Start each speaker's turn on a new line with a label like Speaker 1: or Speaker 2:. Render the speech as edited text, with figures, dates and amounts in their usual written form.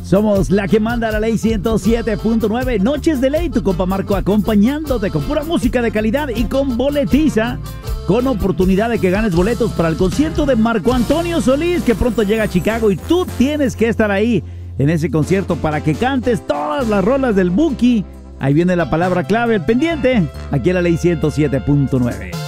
Speaker 1: Somos la que manda la ley 107.9. Noches de ley, tu compa Marco acompañándote con pura música de calidad y con boletiza, con oportunidad de que ganes boletos para el concierto de Marco Antonio Solís, que pronto llega a Chicago y tú tienes que estar ahí en ese concierto para que cantes todas las rolas del Buki. Ahí viene la palabra clave, el pendiente, aquí en la ley 107.9.